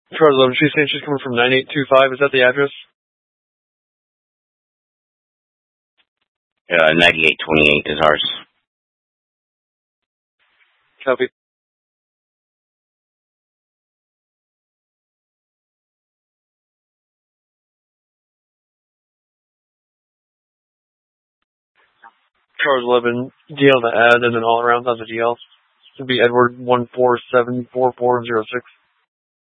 Charles 11, she's saying she's coming from 9825. Is that the address? 9828 is ours. Copy. Charles 11, DL to add, and then all around has a DL. It'll be Edward 1474406.